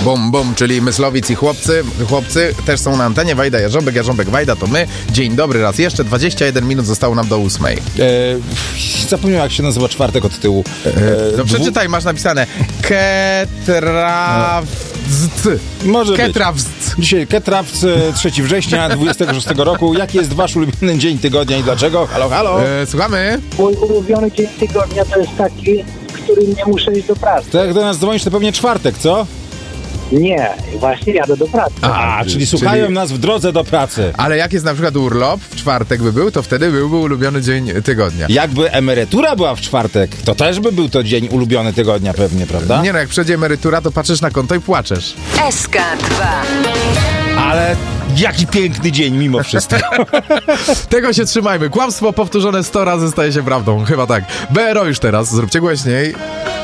Bum, bum, czyli Myslowic i chłopcy też są na antenie. Wajda, Jarząbek, Wajda to my. Dzień dobry raz jeszcze, 21 minut zostało nam do 8. Zapomniałem, jak się nazywa czwartek od tyłu. Przeczytaj, masz napisane Może Ketrawc. Dzisiaj Ketrawc, 3 września 26 roku. Jaki jest wasz ulubiony dzień tygodnia i dlaczego? Halo, halo. Słuchamy. Mój ulubiony dzień tygodnia to jest taki, w którym nie muszę iść do pracy. Tak jak do nas dzwonisz, to pewnie czwartek, co? Nie, właśnie jadę do pracy. Czyli słuchają nas w drodze do pracy. Ale jak jest na przykład urlop, w czwartek by był, to wtedy byłby ulubiony dzień tygodnia. Jakby emerytura była w czwartek, to też by był to dzień ulubiony tygodnia pewnie, prawda? Nie no, jak przyjdzie emerytura, to patrzysz na konto i płaczesz. SK2. Ale jaki piękny dzień mimo wszystko. Tego się trzymajmy. Kłamstwo powtórzone 100 razy staje się prawdą. Chyba tak. BRO już teraz. Zróbcie głośniej.